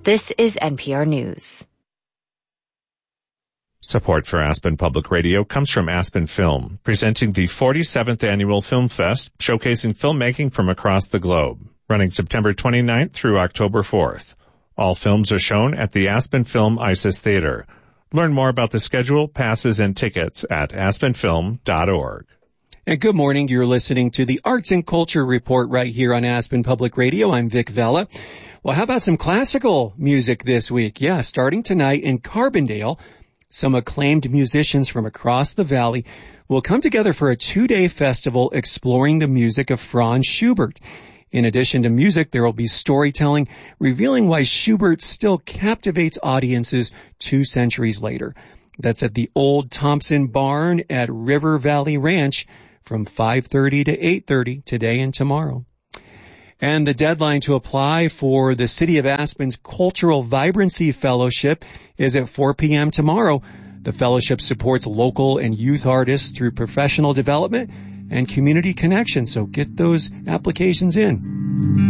This is NPR News. Support for Aspen Public Radio comes from Aspen Film, presenting the 47th Annual Film Fest, showcasing filmmaking from across the globe, running September 29th through October 4th. All films are shown at the Aspen Film Isis Theater. Learn more about the schedule, passes, and tickets at aspenfilm.org. And good morning. You're listening to the Arts and Culture Report right here on Aspen Public Radio. I'm Vic Vela. Well, how about some classical music this week? Yeah, starting tonight in Carbondale, some acclaimed musicians from across the valley will come together for a 2-day festival exploring the music of Franz Schubert. In addition to music, there will be storytelling revealing why Schubert still captivates audiences 2 centuries later. That's at the Old Thompson Barn at River Valley Ranch from 5:30 to 8:30 today and tomorrow. And the deadline to apply for the City of Aspen's Cultural Vibrancy Fellowship is at 4 p.m. tomorrow. The fellowship supports local and youth artists through professional development and community connection, so get those applications in.